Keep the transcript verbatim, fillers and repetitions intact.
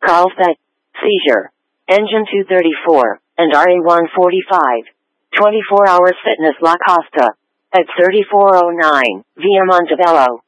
Carlsbad, seizure. Engine two thirty-four, and R A one forty-five. twenty-four hours Fitness La Costa. At thirty-four oh nine, via Montebello.